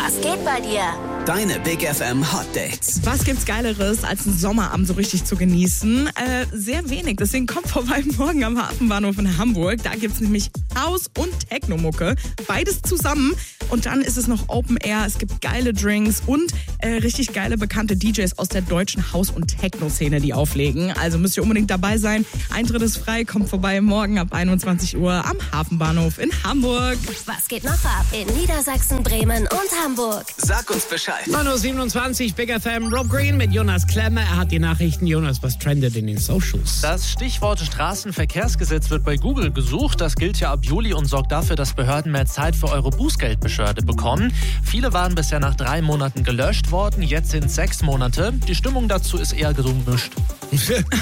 Was geht bei dir? Deine Big FM Hot Dates. Was gibt's Geileres, als einen Sommerabend so richtig zu genießen? Sehr wenig. Deswegen kommt vorbei morgen am Hafenbahnhof in Hamburg. Da gibt's nämlich House- und Techno-Mucke. Beides zusammen. Und dann ist es noch Open Air. Es gibt geile Drinks und richtig geile bekannte DJs aus der deutschen House- und Techno-Szene, die auflegen. Also müsst ihr unbedingt dabei sein. Eintritt ist frei. Kommt vorbei morgen ab 21 Uhr am Hafenbahnhof in Hamburg. Was geht noch ab in Niedersachsen, Bremen und Hamburg? Sag uns Bescheid. 9:27 Uhr, Big FM, Rob Green mit Jonas Klemmer. Er hat die Nachrichten. Jonas, was trendet in den Socials? Das Stichwort Straßenverkehrsgesetz wird bei Google gesucht. Das gilt ja ab Juli und sorgt dafür, dass Behörden mehr Zeit für eure Bußgeldbeschwerde bekommen. Viele waren bisher nach 3 Monaten gelöscht worden. Jetzt sind 6 Monate. Die Stimmung dazu ist eher gemischt. Big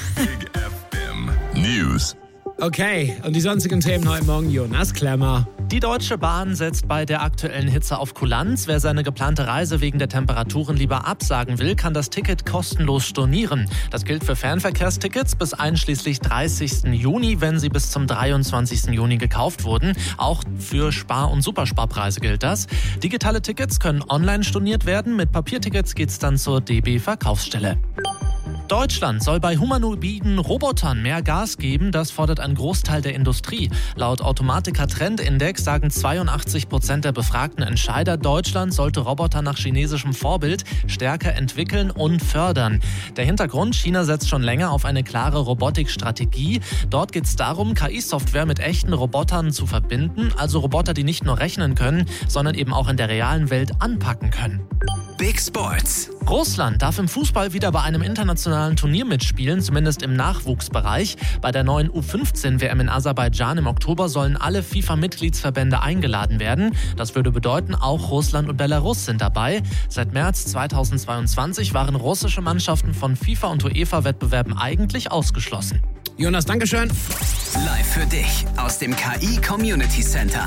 FM News. Okay, und die sonstigen Themen heute Morgen, Jonas Klemmer. Die Deutsche Bahn setzt bei der aktuellen Hitze auf Kulanz. Wer seine geplante Reise wegen der Temperaturen lieber absagen will, kann das Ticket kostenlos stornieren. Das gilt für Fernverkehrstickets bis einschließlich 30. Juni, wenn sie bis zum 23. Juni gekauft wurden. Auch für Spar- und Supersparpreise gilt das. Digitale Tickets können online storniert werden. Mit Papiertickets geht's dann zur DB-Verkaufsstelle. Deutschland soll bei humanoiden Robotern mehr Gas geben, das fordert ein Großteil der Industrie. Laut Automatica Trendindex sagen 82% der befragten Entscheider, Deutschland sollte Roboter nach chinesischem Vorbild stärker entwickeln und fördern. Der Hintergrund: China setzt schon länger auf eine klare Robotikstrategie. Dort geht es darum, KI-Software mit echten Robotern zu verbinden, also Roboter, die nicht nur rechnen können, sondern eben auch in der realen Welt anpacken können. Big Sports. Russland darf im Fußball wieder bei einem internationalen Turnier mitspielen, zumindest im Nachwuchsbereich. Bei der neuen U15-WM in Aserbaidschan im Oktober sollen alle FIFA-Mitgliedsverbände eingeladen werden. Das würde bedeuten, auch Russland und Belarus sind dabei. Seit März 2022 waren russische Mannschaften von FIFA- und UEFA-Wettbewerben eigentlich ausgeschlossen. Jonas, Dankeschön. Live für dich aus dem KI Community Center.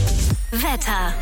Wetter.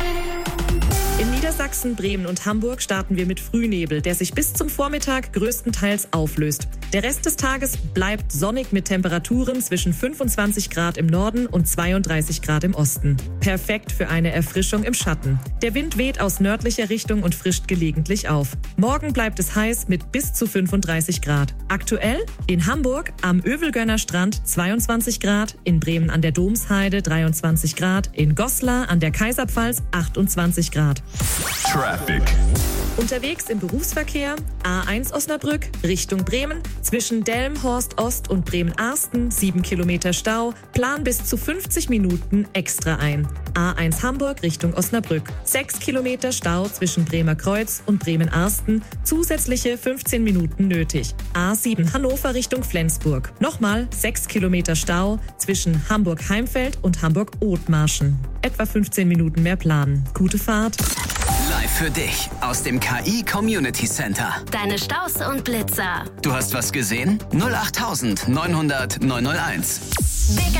In Niedersachsen, Bremen und Hamburg starten wir mit Frühnebel, der sich bis zum Vormittag größtenteils auflöst. Der Rest des Tages bleibt sonnig mit Temperaturen zwischen 25 Grad im Norden und 32 Grad im Osten. Perfekt für eine Erfrischung im Schatten. Der Wind weht aus nördlicher Richtung und frischt gelegentlich auf. Morgen bleibt es heiß mit bis zu 35 Grad. Aktuell in Hamburg am Övelgönner Strand 22 Grad, in Bremen an der Domsheide 23 Grad, in Goslar an der Kaiserpfalz 28 Grad. Traffic. Unterwegs im Berufsverkehr A1 Osnabrück Richtung Bremen, zwischen Delmenhorst Ost und Bremen-Arsten 7 Kilometer Stau, plan bis zu 50 Minuten extra ein. A1 Hamburg Richtung Osnabrück, 6 Kilometer Stau zwischen Bremer Kreuz und Bremen-Arsten, zusätzliche 15 Minuten nötig. A7 Hannover Richtung Flensburg, nochmal 6 Kilometer Stau zwischen Hamburg-Heimfeld und Hamburg-Othmarschen. Etwa 15 Minuten mehr planen. Gute Fahrt. Live für dich aus dem KI Community Center. Deine Staus und Blitzer. Du hast was gesehen? 08900 901. Big